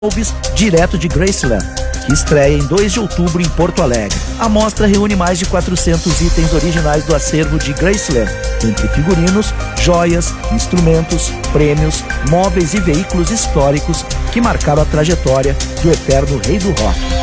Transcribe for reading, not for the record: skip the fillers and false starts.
Elvis, direto de Graceland, que estreia em 2 de outubro em Porto Alegre. A mostra reúne mais de 400 itens originais do acervo de Graceland, entre figurinos, joias, instrumentos, prêmios, móveis e veículos históricos que marcaram a trajetória do eterno rei do rock.